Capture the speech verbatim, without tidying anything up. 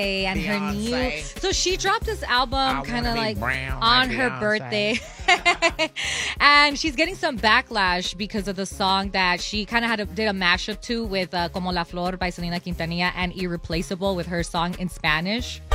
and her new. Beyonce. So she dropped this album I kind of wanna be like brown on like her Beyonce. birthday. And she's getting some backlash because of the song that she kind of had a, did a mashup to with uh, Como la Flor by Selena Quintanilla and Irreplaceable with her song in Spanish.